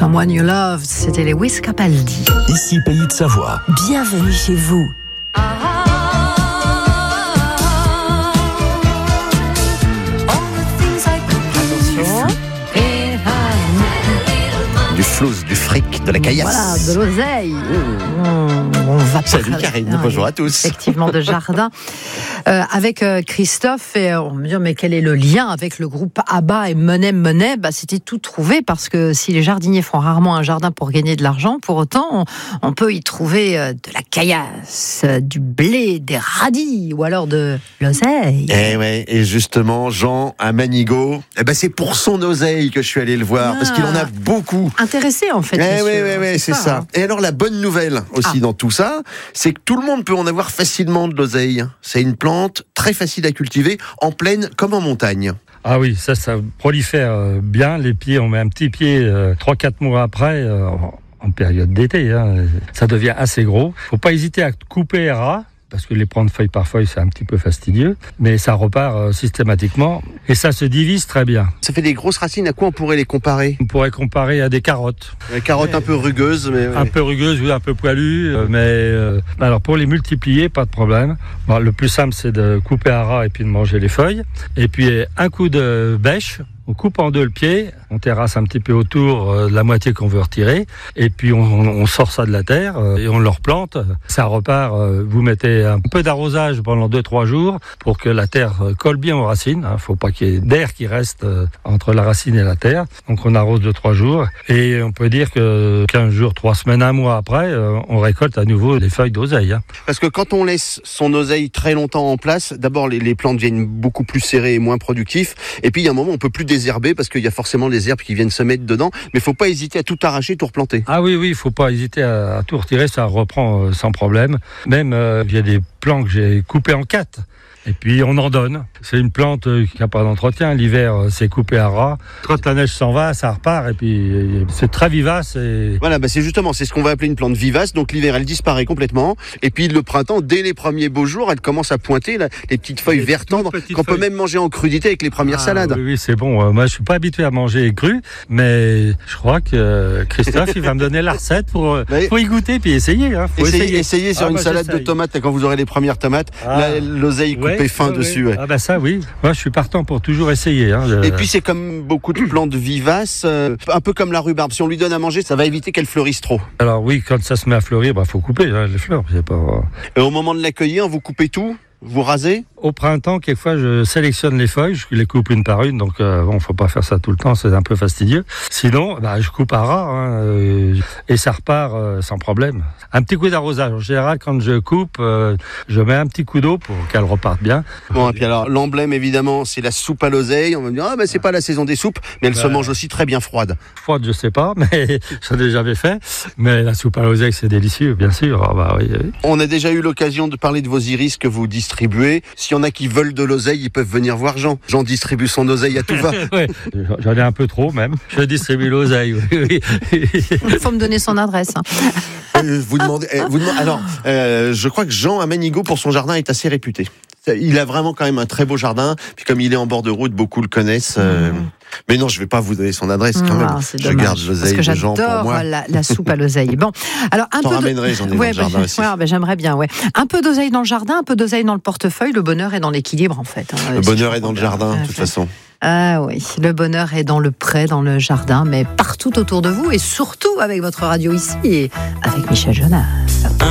Someone You Loved, c'était les Wiz Capaldi. Ici Pays de Savoie. Bienvenue chez vous. Du flouze, du fric, de la caillasse. Voilà, de l'oseille. On va Salut Karine, bonjour à tous. Effectivement, de jardin. Avec Christophe, et on me dit, mais quel est le lien avec le groupe ABBA et Money? C'était tout trouvé, parce que si les jardiniers font rarement un jardin pour gagner de l'argent, pour autant, on peut y trouver de la caillasse, du blé, des radis, ou alors de l'oseille. Et justement, Jean, à Manigo, c'est pour son oseille que je suis allé le voir, parce qu'il en a beaucoup. Intéressé, en fait. C'est ça. Et alors, la bonne nouvelle aussi dans tout ça, c'est que tout le monde peut en avoir facilement de l'oseille. C'est une plante très facile à cultiver, en plaine comme en montagne. Ah oui, ça prolifère bien. Les pieds, on met un petit pied 3-4 mois après, en période d'été. Ça devient assez gros. Faut pas hésiter à couper ras, parce que les prendre feuille par feuille, c'est un petit peu fastidieux, mais ça repart systématiquement, et ça se divise très bien. Ça fait des grosses racines, à quoi on pourrait les comparer ? On pourrait comparer à des carottes. Des carottes un peu rugueuses, mais... Un peu rugueuses, oui, un peu poilues, alors pour les multiplier, pas de problème. Bon, le plus simple, c'est de couper à ras et puis de manger les feuilles. Et puis un coup de bêche, on coupe en deux le pied, on terrasse un petit peu autour de la moitié qu'on veut retirer, et puis on sort ça de la terre et on le replante. Ça repart, vous mettez un peu d'arrosage pendant 2-3 jours pour que la terre colle bien aux racines. Faut pas qu'il y ait d'air qui reste entre la racine et la terre. Donc on arrose 2-3 jours, et on peut dire que 15 jours, 3 semaines, 1 mois après, on récolte à nouveau des feuilles d'oseille. Parce que quand on laisse son oseille très longtemps en place, d'abord les plantes deviennent beaucoup plus serrées et moins productifs, et puis il y a un moment où on peut plus désherber parce qu'il y a forcément des herbes qui viennent se mettre dedans, mais il faut pas hésiter à tout arracher, tout replanter. Ah oui, il faut pas hésiter à tout retirer, ça reprend sans problème. Même il y a des plants que j'ai coupés en 4. Et puis on en donne. C'est une plante qui n'a pas d'entretien. L'hiver, c'est coupé à ras. Quand la neige s'en va, ça repart. Et puis c'est très vivace. Voilà, c'est ce qu'on va appeler une plante vivace. Donc l'hiver, elle disparaît complètement. Et puis le printemps, dès les premiers beaux jours, elle commence à pointer les petites feuilles vert tendre qu'on peut même manger en crudité avec les premières salades. Oui, c'est bon. Moi, je suis pas habitué à manger cru, mais je crois que Christophe, il va me donner la recette pour y goûter puis essayer. Essayez sur une salade de tomates quand vous aurez les premières tomates. L'oseille fin dessus. Ça oui. Moi je suis partant pour toujours essayer. Et puis c'est comme beaucoup de plantes vivaces, un peu comme la rhubarbe. Si on lui donne à manger, ça va éviter qu'elle fleurisse trop. Alors oui, quand ça se met à fleurir, faut couper les fleurs. Et au moment de l'accueillir, vous coupez tout ? Vous rasez ? Au printemps, quelquefois, je sélectionne les feuilles, je les coupe une par une, donc faut pas faire ça tout le temps, c'est un peu fastidieux. Sinon, je coupe à ras, et ça repart sans problème. Un petit coup d'arrosage. En général, quand je coupe, je mets un petit coup d'eau pour qu'elle reparte bien. Bon, et puis alors, l'emblème, évidemment, c'est la soupe à l'oseille. On va me dire, c'est pas la saison des soupes, mais elle se mange aussi très bien froide. Froide, je sais pas, mais j'en ai jamais fait. Mais la soupe à l'oseille, c'est délicieux, bien sûr. Oui. On a déjà eu l'occasion de parler de vos iris que vous distribuez. S'il y en a qui veulent de l'oseille, ils peuvent venir voir Jean. Jean distribue son oseille à tout va. Ouais. J'en ai un peu trop même. Je distribue l'oseille. Oui. Il faut me donner son adresse. Vous demandez. Alors, je crois que Jean à Manigo pour son jardin est assez réputé. Il a vraiment quand même un très beau jardin. Puis comme il est en bord de route, beaucoup le connaissent. Mais non, je vais pas vous donner son adresse quand même. Je garde l'oseille de Jean pour moi. Parce que j'adore la soupe à l'oseille. Bon, alors un peu ramènerai, j'en ai dans le jardin aussi. J'aimerais bien. Un peu d'oseille dans le jardin, un peu d'oseille dans le portefeuille. Le bonheur est dans l'équilibre en fait. Le bonheur est dans le jardin, de toute façon. Ah oui, le bonheur est dans le pré, dans le jardin, mais partout autour de vous et surtout avec votre radio ici et avec Michel Jonas.